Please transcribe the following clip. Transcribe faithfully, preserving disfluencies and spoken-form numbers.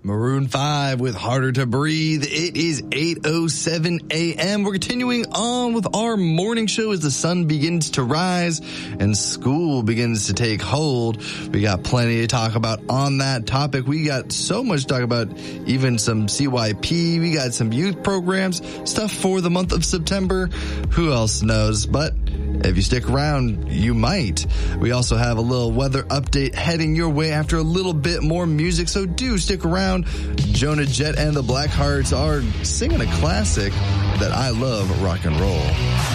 Maroon five with Harder to Breathe. It is eight oh seven a.m. We're continuing on with our morning show as the sun begins to rise and school begins to take hold. We got plenty to talk about on that topic. We got so much to talk about, even some C Y P. We got some youth programs, stuff for the month of September. Who else knows? But if you stick around, you might. We also have a little weather update heading your way after a little bit more music, so do stick around. Jonah Jett and the Blackhearts are singing a classic that I love, rock and roll.